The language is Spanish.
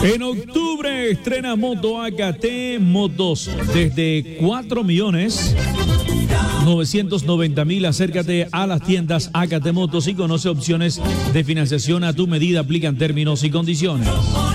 En octubre estrena Moto AKT Motos desde 4.990.000. Acércate a las tiendas AKT Motos y conoce opciones de financiación a tu medida. Aplican términos y condiciones.